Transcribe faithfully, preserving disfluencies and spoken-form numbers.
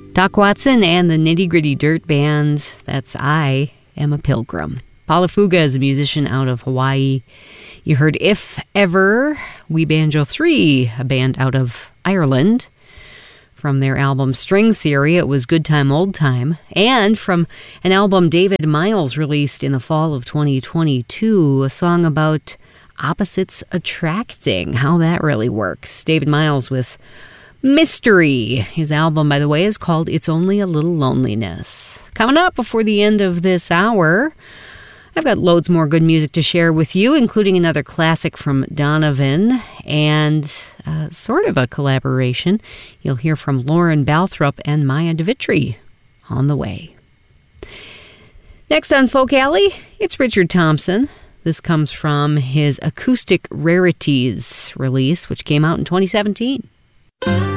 Doc Watson and the Nitty Gritty Dirt Band, that's I Am a Pilgrim. Paula Fuga is a musician out of Hawaii. You heard If Ever, We Banjo three, a band out of Ireland. From their album String Theory, it was Good Time, Old Time. And from an album David Miles released in the fall of twenty twenty-two, a song about opposites attracting, how that really works. David Miles with Mystery. His album, by the way, is called It's Only a Little Loneliness. Coming up before the end of this hour, I've got loads more good music to share with you, including another classic from Donovan and uh, sort of a collaboration. You'll hear from Lauren Balthrop and Maya DeVitri on the way. Next on Folk Alley, it's Richard Thompson. This comes from his Acoustic Rarities release, which came out in twenty seventeen.